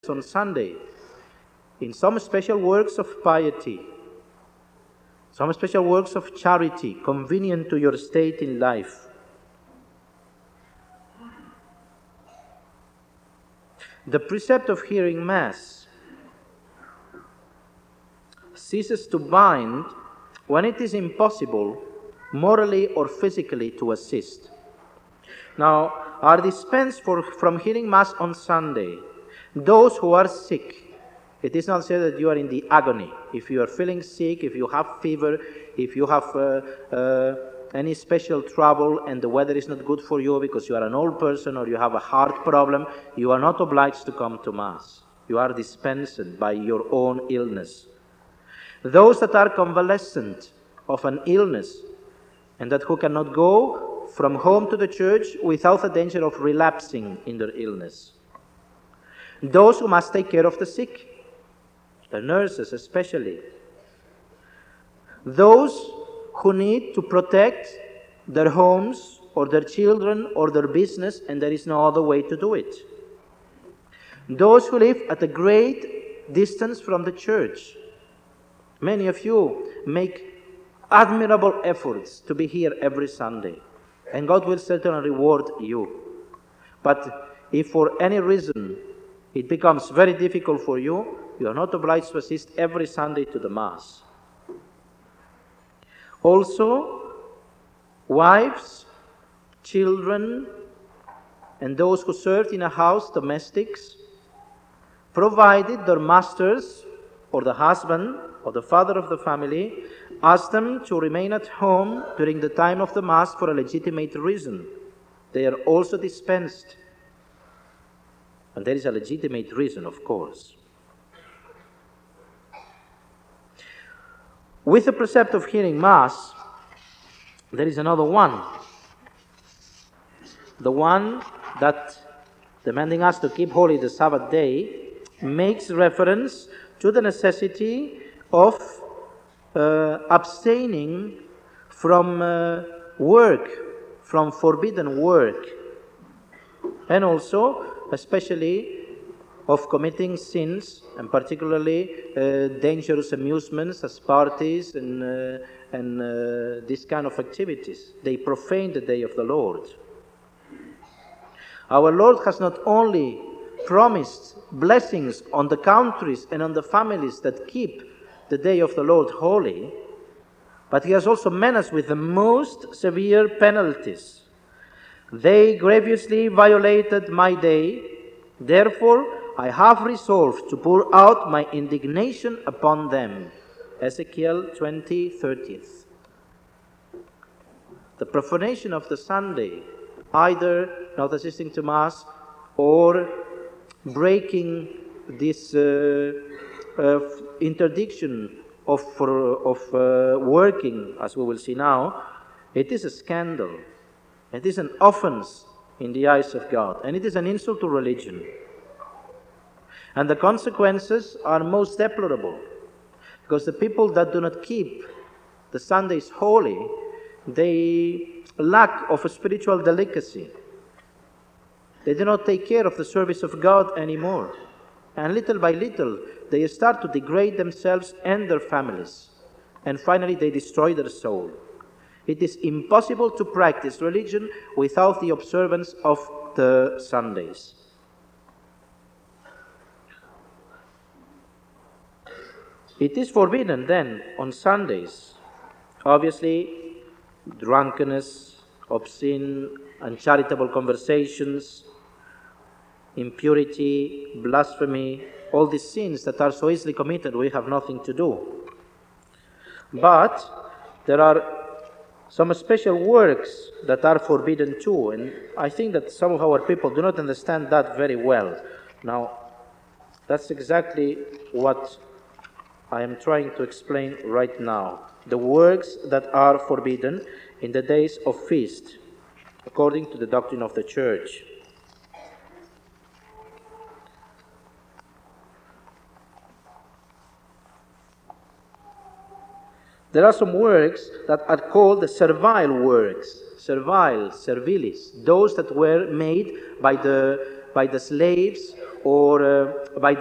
on Sunday in some special works of piety, some special works of charity convenient to your state in life. The precept of hearing Mass ceases to bind when it is impossible, morally or physically, to assist. Now, are dispensed from hearing Mass on Sunday those who are sick. It is not said that you are in the agony. If you are feeling sick, if you have fever, if you have any special trouble and the weather is not good for you because you are an old person or you have a heart problem, you are not obliged to come to Mass. You are dispensed by your own illness. Those that are convalescent of an illness and that who cannot go from home to the church without the danger of relapsing in their illness. Those who must take care of the sick, the nurses especially. Those who need to protect their homes or their children or their business and there is no other way to do it. Those who live at a great distance from the church. Many of you make admirable efforts to be here every Sunday, and God will certainly reward you. But if for any reason it becomes very difficult for you, you are not obliged to assist every Sunday to the Mass. Also, wives, children, and those who served in a house, domestics, provided their masters or the husband or the father of the family asked them to remain at home during the time of the Mass for a legitimate reason. They are also dispensed. And there is a legitimate reason, of course. With the precept of hearing Mass, there is another one. The one that, demanding us to keep holy the Sabbath day, makes reference to the necessity of abstaining from work, from forbidden work, and also especially of committing sins, and particularly dangerous amusements as parties and this kind of activities. They profane the day of the Lord. Our Lord has not only promised blessings on the countries and on the families that keep the day of the Lord holy, but He has also menaced with the most severe penalties. They grievously violated my day, therefore I have resolved to pour out my indignation upon them. Ezekiel 20:30. The profanation of the Sunday, either not assisting to Mass or breaking this interdiction of working, as we will see now, it is a scandal. It is an offense in the eyes of God, and it is an insult to religion. And the consequences are most deplorable, because the people that do not keep the Sundays holy, they lack of a spiritual delicacy. They do not take care of the service of God anymore. And little by little, they start to degrade themselves and their families. And finally, they destroy their soul. It is impossible to practice religion without the observance of the Sundays. It is forbidden then on Sundays, obviously, drunkenness, obscene, uncharitable conversations, impurity, blasphemy, all these sins that are so easily committed, we have nothing to do. But there are some special works that are forbidden too, and I think that some of our people do not understand that very well. Now, that's exactly what I am trying to explain right now. The works that are forbidden in the days of feast, according to the doctrine of the Church. There are some works that are called the servile works, servile, servilis, those that were made by the slaves or by